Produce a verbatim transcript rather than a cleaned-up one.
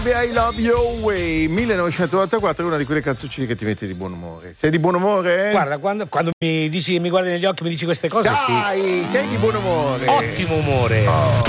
I Love Your Way millenovecentottantaquattro è una di quelle canzoncine che ti mette di buon umore. Sei di buon umore? Guarda, quando, quando mi dici, mi guardi negli occhi, mi dici queste cose, dai, sì. sei di buon umore. Ottimo umore. Oh.